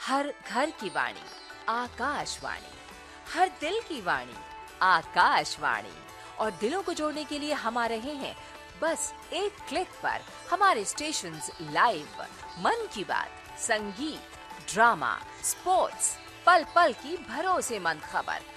हर घर की वाणी आकाशवाणी, हर दिल की वाणी आकाशवाणी। और दिलों को जोड़ने के लिए हम आ रहे हैं बस एक क्लिक पर। हमारे स्टेशंस लाइव, मन की बात, संगीत, ड्रामा, स्पोर्ट्स, पल पल की भरोसेमंद खबर,